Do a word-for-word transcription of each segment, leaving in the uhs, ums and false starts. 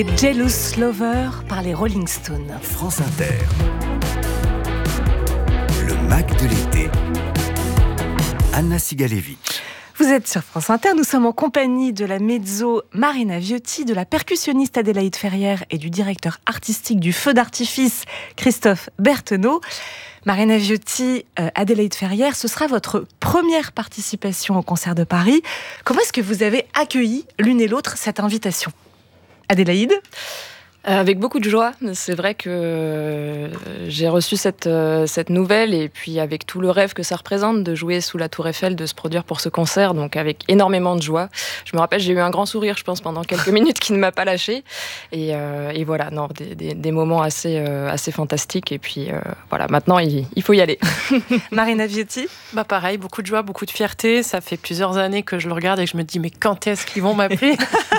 Jealous Lover par les Rolling Stones. France Inter. Le Mac de l'été. Anna Sigalevitch. Vous êtes sur France Inter, nous sommes en compagnie de la mezzo Marina Viotti, de la percussionniste Adélaïde Ferrière et du directeur artistique du Feu d'Artifice Christophe Berthenaud. Marina Viotti, euh, Adélaïde Ferrière, ce sera votre première participation au Concert de Paris. Comment est-ce que vous avez accueilli l'une et l'autre cette invitation ? Adélaïde ? Avec beaucoup de joie. C'est vrai que j'ai reçu cette, cette nouvelle et puis avec tout le rêve que ça représente de jouer sous la Tour Eiffel, de se produire pour ce concert, donc avec énormément de joie. Je me rappelle, j'ai eu un grand sourire, je pense, pendant quelques minutes qui ne m'a pas lâché. Et, euh, et voilà, non, des, des, des moments assez, euh, assez fantastiques. Et puis euh, voilà, maintenant, il, il faut y aller. Marina Viotti ? Bah pareil, beaucoup de joie, beaucoup de fierté. Ça fait plusieurs années que je le regarde et que je me dis, mais quand est-ce qu'ils vont m'appeler ?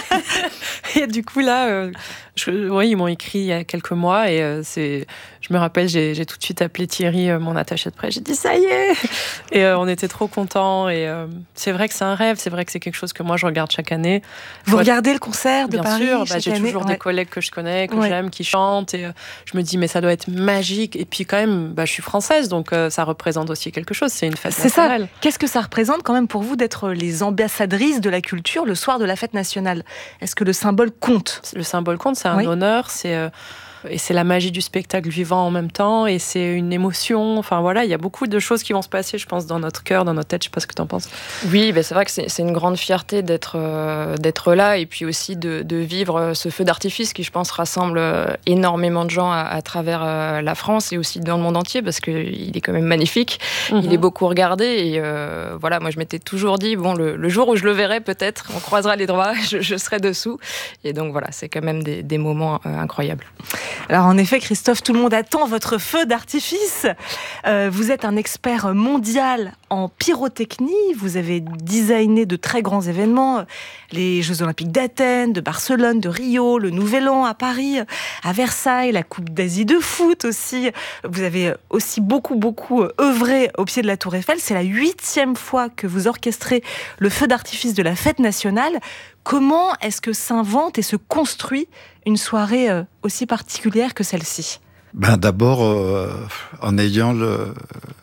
Et du coup, là, euh, je, oui, ils m'ont écrit il y a quelques mois et euh, c'est, je me rappelle, j'ai, j'ai tout de suite appelé Thierry, euh, mon attaché de presse. J'ai dit, ça y est ! Et euh, on était trop contents. Et euh, c'est vrai que c'est un rêve, c'est vrai que c'est quelque chose que moi, je regarde chaque année. Vous moi, regardez le concert de bien Paris sûr, bah, j'ai année, toujours ouais. des collègues que je connais, que ouais. j'aime, qui chantent. Et euh, je me dis, mais ça doit être magique. Et puis quand même, bah, je suis française, donc euh, ça représente aussi quelque chose. C'est une fête c'est nationale. Ça. Qu'est-ce que ça représente quand même pour vous d'être les ambassadrices de la culture le soir de la fête nationale ? Est-ce que le symbole compte ? Le symbole compte, c'est un oui. honneur, c'est... Euh, et c'est la magie du spectacle vivant en même temps, et c'est une émotion. Enfin voilà, il y a beaucoup de choses qui vont se passer, je pense, dans notre cœur, dans notre tête. Je sais pas ce que tu en penses. Oui, ben c'est vrai que c'est, c'est une grande fierté d'être, euh, d'être là, et puis aussi de, de vivre ce feu d'artifice qui, je pense, rassemble énormément de gens à, à travers euh, la France et aussi dans le monde entier, parce qu'il est quand même magnifique. Mm-hmm. Il est beaucoup regardé, et euh, voilà, moi je m'étais toujours dit, bon, le, le jour où je le verrai, peut-être, on croisera les doigts, je, je serai dessous. Et donc voilà, c'est quand même des, des moments euh, incroyables. Alors en effet, Christophe, tout le monde attend votre feu d'artifice. Euh, vous êtes un expert mondial en pyrotechnie. Vous avez designé de très grands événements, les Jeux Olympiques d'Athènes, de Barcelone, de Rio, le Nouvel An à Paris, à Versailles, la Coupe d'Asie de foot aussi. Vous avez aussi beaucoup, beaucoup œuvré au pied de la Tour Eiffel. C'est la huitième fois que vous orchestrez le feu d'artifice de la fête nationale. Comment est-ce que s'invente et se construit une soirée aussi particulière que celle-ci ? Ben d'abord, euh, en ayant le,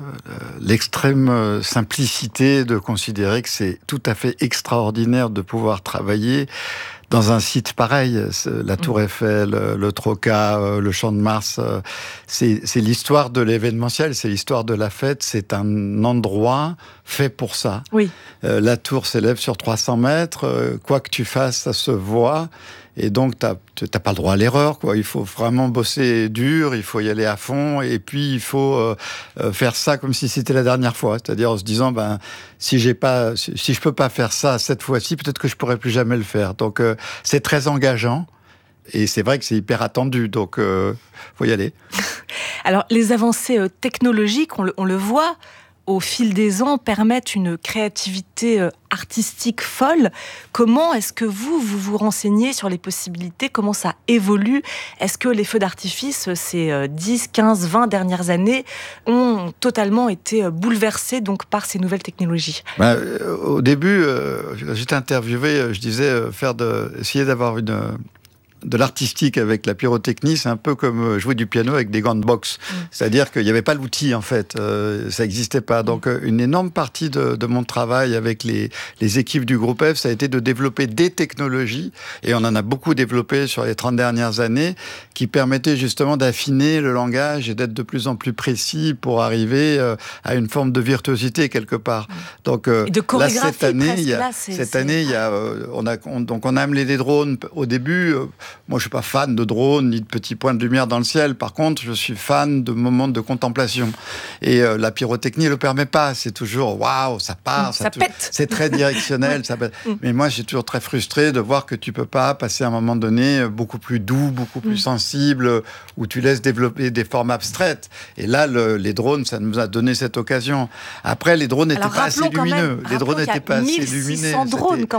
l'extrême simplicité de considérer que c'est tout à fait extraordinaire de pouvoir travailler dans un site pareil, la Tour Eiffel, le Troca, le Champ de Mars, c'est, c'est l'histoire de l'événementiel, c'est l'histoire de la fête, c'est un endroit fait pour ça. Oui. Euh, la tour s'élève sur trois cents mètres, euh, quoi que tu fasses, ça se voit. Et donc, t'as, t'as pas le droit à l'erreur, quoi. Il faut vraiment bosser dur, il faut y aller à fond, et puis il faut euh, faire ça comme si c'était la dernière fois. C'est-à-dire en se disant, ben, si j'ai pas, si, si je peux pas faire ça cette fois-ci, peut-être que je pourrai plus jamais le faire. Donc, euh, c'est très engageant, et c'est vrai que c'est hyper attendu. Donc, euh, faut y aller. Alors, les avancées technologiques, on le, on le voit, au fil des ans, permettent une créativité artistique folle. Comment est-ce que vous, vous vous renseignez sur les possibilités ? Comment ça évolue ? Est-ce que les feux d'artifice, ces dix, quinze, vingt dernières années, ont totalement été bouleversés donc, par ces nouvelles technologies ? Ben, euh, au début, euh, j'étais interviewé, je disais, euh, faire de, essayer d'avoir une... Euh, de l'artistique avec la pyrotechnie, c'est un peu comme jouer du piano avec des gants de boxe. Mmh. C'est-à-dire qu'il n'y avait pas l'outil, en fait. Euh, ça n'existait pas. Donc, euh, une énorme partie de, de mon travail avec les, les équipes du groupe F, ça a été de développer des technologies, et on en a beaucoup développé sur les trente dernières années, qui permettaient justement d'affiner le langage et d'être de plus en plus précis pour arriver euh, à une forme de virtuosité, quelque part. Donc, euh, et de chorégraphie, là, cette année, il y a, là, c'est, cette c'est... année, il y a, euh, on a, on, donc on a amené les drones au début. Euh, Moi, je suis pas fan de drones ni de petits points de lumière dans le ciel. Par contre, je suis fan de moments de contemplation. Et euh, la pyrotechnie ne le permet pas. C'est toujours waouh, ça part, ça, ça pète. Tout, c'est très directionnel. ça pète. Mais moi, je suis toujours très frustré de voir que tu peux pas passer à un moment donné beaucoup plus doux, beaucoup plus mm. sensible, où tu laisses développer des formes abstraites. Et là, le, les drones, ça nous a donné cette occasion. Après, les drones n'étaient pas assez lumineux. Même, les drones n'étaient pas assez lumineux. mille six cents drones quand même.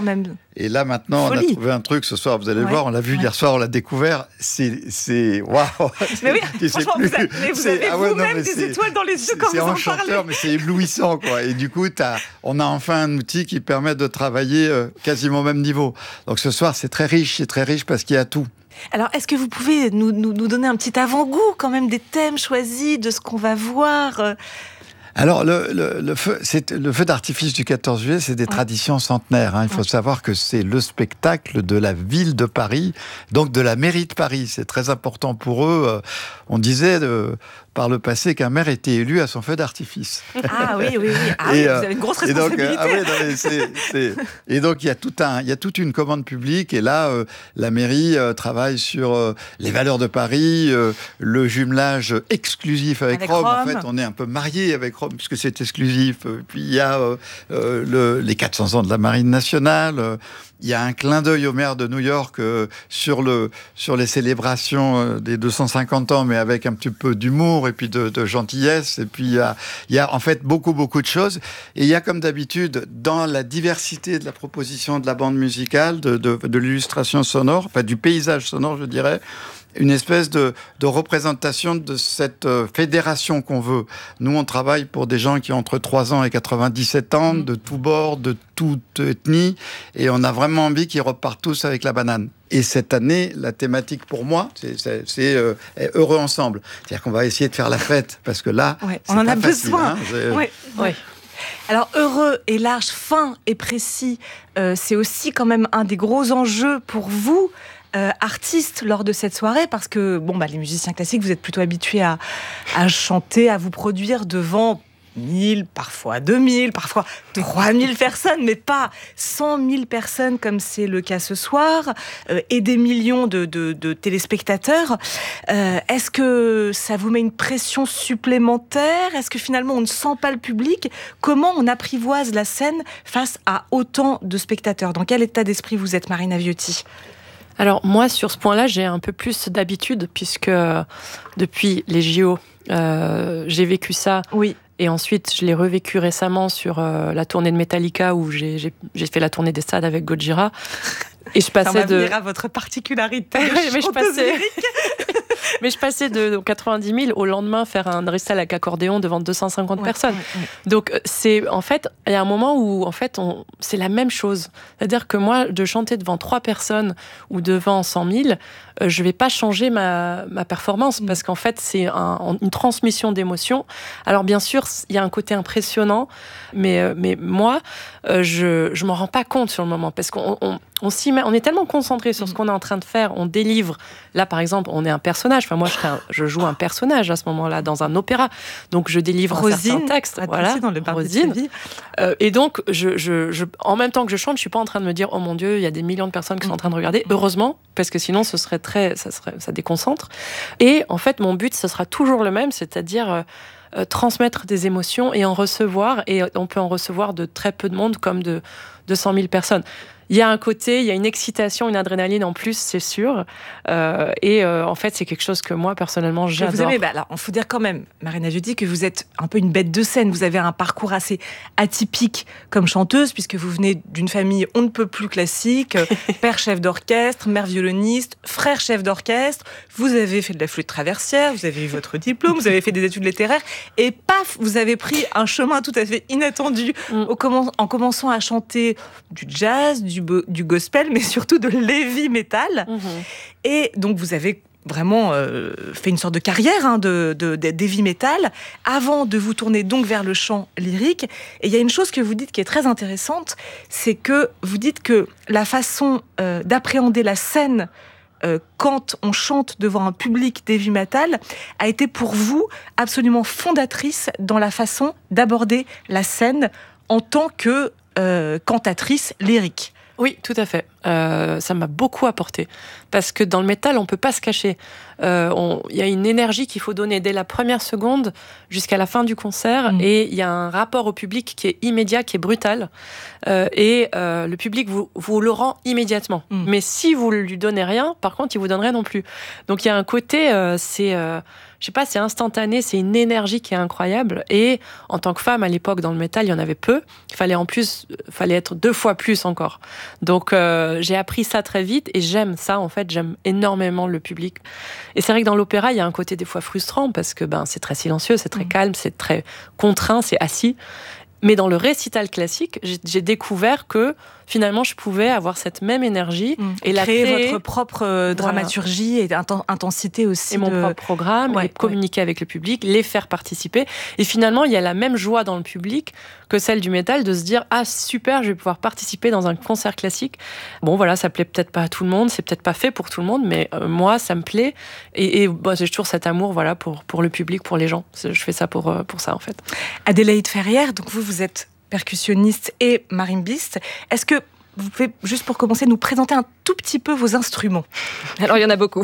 Et là, maintenant, Folie. on a trouvé un truc ce soir, vous allez Ouais, le voir, on l'a vu ouais. hier soir, on l'a découvert. C'est. c'est waouh! Mais oui, Tu sais franchement, plus. vous avez, mais vous C'est- avez ah ouais, non, vous-même mais des c'est- étoiles dans les yeux C'est quand c'est vous en enchanteur, parlez. mais c'est éblouissant, quoi. Et du coup, t'as- on a enfin un outil qui permet de travailler euh, quasiment au même niveau. Donc ce soir, c'est très riche, c'est très riche parce qu'il y a tout. Alors, est-ce que vous pouvez nous, nous, nous donner un petit avant-goût quand même des thèmes choisis, de ce qu'on va voir euh, Alors, le, le, le feu, c'est, le feu d'artifice du quatorze juillet, c'est des Ouais. traditions centenaires. Hein. Il faut Ouais. savoir que c'est le spectacle de la ville de Paris, donc de la mairie de Paris. C'est très important pour eux. Euh, On disait de, par le passé qu'un maire était élu à son feu d'artifice. Ah oui, oui, oui. Ah Et, oui, euh, vous avez une grosse Et donc, responsabilité. euh, ah ouais, non, mais c'est- c'est- et donc il y a tout un, il y a toute une commande publique. Et là, euh, la mairie euh, travaille sur euh, les valeurs de Paris, euh, le jumelage exclusif avec, Avec Rome. En Rome. fait, on est un peu marié avec Rome puisque c'est exclusif. Euh, Puis il y a euh, euh, le, les quatre cents ans de la Marine nationale. Euh, Il y a un clin d'œil au maire de New York euh, sur, le, sur les célébrations euh, des deux cent cinquante ans, mais avec un petit peu d'humour et puis de, de gentillesse. Et puis il y a, il y a en fait beaucoup, beaucoup de choses. Et il y a comme d'habitude, dans la diversité de la proposition de la bande musicale, de, de, de l'illustration sonore, enfin du paysage sonore, je dirais, une espèce de, de représentation de cette euh, fédération qu'on veut. Nous, on travaille pour des gens qui ont entre trois ans et quatre-vingt-dix-sept ans, de tous bords, de toute ethnie, et on a vraiment envie qu'ils repartent tous avec la banane. Et cette année, la thématique pour moi, c'est, c'est, c'est euh, heureux ensemble. C'est-à-dire qu'on va essayer de faire la fête, parce que là, Ouais, c'est on en pas a facile, besoin. hein. C'est- Oui, oui. Ouais. Alors, heureux et large, fin et précis, euh, c'est aussi quand même un des gros enjeux pour vous, euh, artistes, lors de cette soirée, parce que bon, bah, les musiciens classiques, vous êtes plutôt habitués à, à chanter, à vous produire devant mille, parfois deux mille, parfois trois mille personnes, mais pas cent mille personnes comme c'est le cas ce soir, euh, et des millions de, de, de téléspectateurs. Euh, est-ce que ça vous met une pression supplémentaire ? Est-ce que finalement on ne sent pas le public ? Comment on apprivoise la scène face à autant de spectateurs ? Dans quel état d'esprit vous êtes, Marina Viotti ? Alors moi, sur ce point-là, j'ai un peu plus d'habitude, puisque euh, depuis les J O, euh, j'ai vécu ça. Oui. Et ensuite, je l'ai revécu récemment sur euh, la tournée de Metallica, où j'ai, j'ai, j'ai fait la tournée des stades avec Gojira. Et je Ça passais va de... venir à votre particularité de mais, je chanteuse passais... lyrique. mais je passais de quatre-vingt-dix mille au lendemain faire un récital avec accordéon devant deux cent cinquante Ouais, personnes. ouais, ouais. Donc c'est en fait, il y a un moment où en fait on, c'est la même chose. C'est-à-dire que moi, de chanter devant trois personnes ou devant cent mille, euh, je vais pas changer ma, ma performance, Mm. parce qu'en fait c'est un, une transmission d'émotions. Alors bien sûr, il y a un côté impressionnant, mais euh, mais moi, euh, je je m'en rends pas compte sur le moment, parce qu'on on, on s'y met, on est tellement concentré sur ce qu'on est en train de faire, on délivre. Là, par exemple, on est un personnage. Enfin, moi, je, serais un- je joue un personnage à ce moment-là dans un opéra, donc je délivre un Rosine, certain texte. à Voilà, danser dans le bar de Rosine. Séville. Euh, et donc, je, je, je, en même temps que je chante, je suis pas en train de me dire, oh mon Dieu, il y a des millions de personnes qui sont en train de regarder. Heureusement, parce que sinon, ce serait très, ça serait, ça déconcentre. Et en fait, mon but, ce sera toujours le même, c'est-à-dire euh, euh, transmettre des émotions et en recevoir. Et on peut en recevoir de très peu de monde, comme de, de cent mille personnes. Il y a un côté, il y a une excitation, une adrénaline en plus, c'est sûr. Euh, et euh, en fait, c'est quelque chose que moi, personnellement, Que j'adore. vous aimez, bah alors, il faut dire quand même, Marina Viotti, que vous êtes un peu une bête de scène. Vous avez un parcours assez atypique comme chanteuse, puisque vous venez d'une famille on ne peut plus classique, euh, père chef d'orchestre, mère violoniste, frère chef d'orchestre. Vous avez fait de la flûte traversière, vous avez eu votre diplôme, vous avez fait des études littéraires, et paf, vous avez pris un chemin tout à fait inattendu Mm. au commen- en commençant à chanter du jazz, du, bo- du gospel, mais surtout de l'heavy metal. Mhm. Et donc, vous avez vraiment euh, fait une sorte de carrière hein, de, de, de- d'heavy metal avant de vous tourner donc vers le chant lyrique. Et il y a une chose que vous dites qui est très intéressante, c'est que vous dites que la façon euh, d'appréhender la scène euh, quand on chante devant un public d'heavy metal a été pour vous absolument fondatrice dans la façon d'aborder la scène en tant que euh, cantatrice lyrique. Oui, tout à fait. Euh, ça m'a beaucoup apporté. Parce que dans le métal, on peut pas se cacher. Euh, on- Il y a une énergie qu'il faut donner dès la première seconde jusqu'à la fin du concert. Mm. Et il y a un rapport au public qui est immédiat, qui est brutal. Euh, et euh, le public vous, vous le rend immédiatement. Mm. Mais si vous lui donnez rien, par contre, il vous donne rien non plus. Donc il y a un côté, euh, c'est... euh, je sais pas, c'est instantané, c'est une énergie qui est incroyable. Et en tant que femme, à l'époque, dans le métal, il y en avait peu. Il fallait en plus, fallait être deux fois plus encore. Donc, euh, j'ai appris ça très vite et j'aime ça, en fait. J'aime énormément le public. Et c'est vrai que dans l'opéra, il y a un côté des fois frustrant parce que ben, c'est très silencieux, c'est très calme, c'est très contraint, c'est assis. Mais dans le récital classique, j'ai, j'ai découvert que finalement, je pouvais avoir cette même énergie mmh. et la créer créer, votre propre euh, dramaturgie voilà. et inten- intensité aussi. Et mon de... propre programme, ouais, et communiquer ouais. avec le public, les faire participer. Et finalement, il y a la même joie dans le public que celle du métal de se dire « Ah, super, je vais pouvoir participer dans un concert classique. » Bon, voilà, ça plaît peut-être pas à tout le monde, c'est peut-être pas fait pour tout le monde, mais euh, moi, ça me plaît. Et, et bah, j'ai toujours cet amour voilà, pour, pour le public, pour les gens. Je fais ça pour, euh, pour ça, en fait. Adélaïde Ferrière, donc vous, vous êtes percussionniste et marimbiste. Est-ce que vous pouvez, juste pour commencer, nous présenter un tout petit peu vos instruments ? Alors, il y en a beaucoup.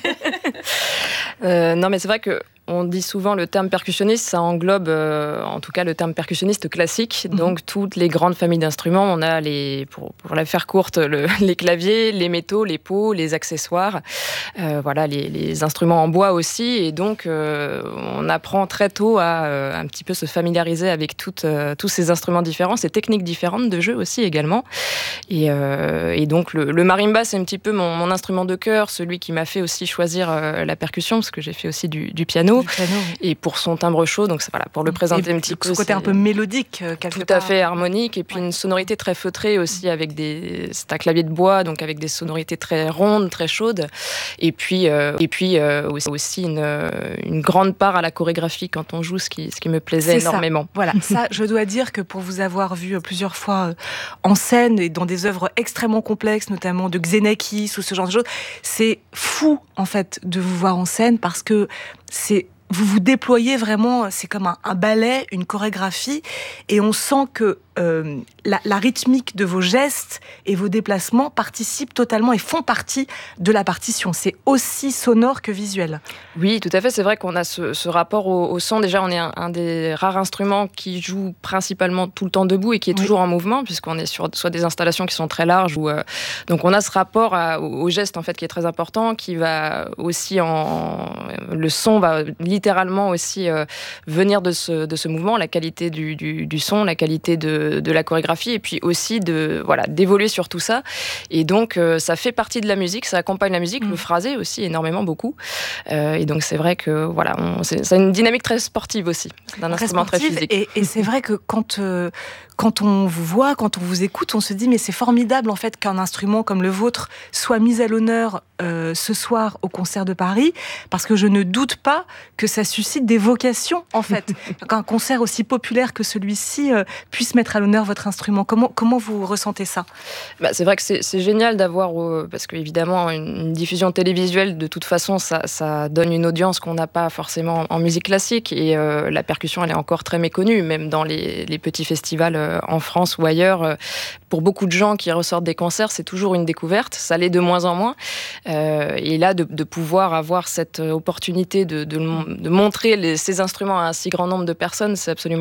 euh, non, mais c'est vrai que on dit souvent le terme percussionniste, ça englobe, euh, en tout cas, le terme percussionniste classique. Mmh. Donc, toutes les grandes familles d'instruments. On a, les, pour, pour la faire courte, le, les claviers, les métaux, les pots, les accessoires. Euh, voilà, les, les instruments en bois aussi. Et donc, euh, on apprend très tôt à euh, un petit peu se familiariser avec toutes, euh, tous ces instruments différents, ces techniques différentes de jeu aussi également. Et, euh, et donc, le, le marimba, c'est un petit peu mon, mon instrument de cœur, celui qui m'a fait aussi choisir euh, la percussion, parce que j'ai fait aussi du, du piano. Piano, oui. Et pour son timbre chaud, donc voilà, pour le présenter et un petit peu. Ce côté un peu mélodique, quelque tout part. à fait harmonique, et puis ouais. une sonorité très feutrée aussi, avec des. C'est un clavier de bois, donc avec des sonorités très rondes, très chaudes, et puis euh, et puis euh, aussi une, une grande part à la chorégraphie quand on joue, ce qui ce qui me plaisait c'est énormément. Ça. Voilà, ça, je dois dire que pour vous avoir vu plusieurs fois en scène et dans des œuvres extrêmement complexes, notamment de Xenakis ou ce genre de choses, c'est fou en fait de vous voir en scène parce que c'est vous vous déployez vraiment, c'est comme un, un ballet, une chorégraphie, et on sent que euh, la, la rythmique de vos gestes et vos déplacements participent totalement et font partie de la partition. C'est aussi sonore que visuel. Oui, tout à fait. C'est vrai qu'on a ce, ce rapport au, au son. Déjà, on est un, un des rares instruments qui joue principalement tout le temps debout et qui est toujours oui. en mouvement, puisqu'on est sur soit des installations qui sont très larges. Ou, euh, donc, on a ce rapport à, au, au geste en fait, qui est très important, qui va aussi en... Le son va littéralement aussi euh, venir de ce, de ce mouvement, la qualité du, du, du son, la qualité de, de la chorégraphie, et puis aussi de, voilà, d'évoluer sur tout ça. Et donc, euh, ça fait partie de la musique, ça accompagne la musique, mmh. le phrasé aussi, énormément, beaucoup. Euh, et donc, c'est vrai que voilà, on, c'est, c'est une dynamique très sportive aussi, d'un très instrument sportive, très physique. Et, et c'est vrai que quand, euh, quand on vous voit, quand on vous écoute, on se dit, mais c'est formidable en fait qu'un instrument comme le vôtre soit mis à l'honneur euh, ce soir au concert de Paris, parce que je ne doute pas que ça suscite des vocations en fait. Qu'un concert aussi populaire que celui-ci euh, puisse mettre à l'honneur votre instrument. Comment, comment vous ressentez ça ? Bah, c'est vrai que c'est, c'est génial d'avoir, euh, parce qu'évidemment, une, une diffusion télévisuelle, de toute façon, ça, ça donne une audience qu'on n'a pas forcément en musique classique, et euh, la percussion, elle est encore très méconnue, même dans les, les petits festivals euh, en France ou ailleurs. Euh, pour beaucoup de gens qui ressortent des concerts, c'est toujours une découverte, ça l'est de moins en moins. Euh, et là, de, de pouvoir avoir cette opportunité de, de, de montrer les, ces instruments à un si grand nombre de personnes, c'est absolument